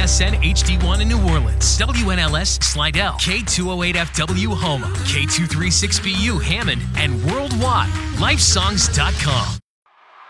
KSSN HD1 in New Orleans, WNLS Slidell, K208FW Houma, K236BU Hammond, and worldwide, lifesongs.com.